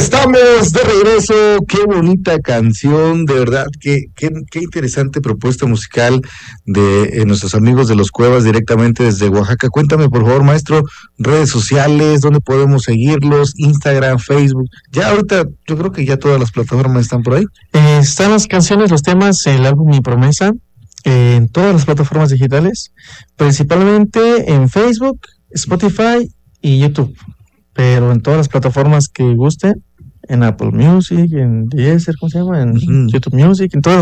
Estamos de regreso, qué bonita canción, de verdad, qué interesante propuesta musical de nuestros amigos de Los Cuevas directamente desde Oaxaca. Cuéntame, por favor, maestro, redes sociales, dónde podemos seguirlos, Instagram, Facebook. Ya ahorita, yo creo que ya todas las plataformas están por ahí. Están las canciones, los temas, el álbum Mi Promesa, en todas las plataformas digitales, principalmente en Facebook, Spotify y YouTube, pero en todas las plataformas que gusten, en Apple Music, en Deezer, ¿cómo se llama? En YouTube Music, en todas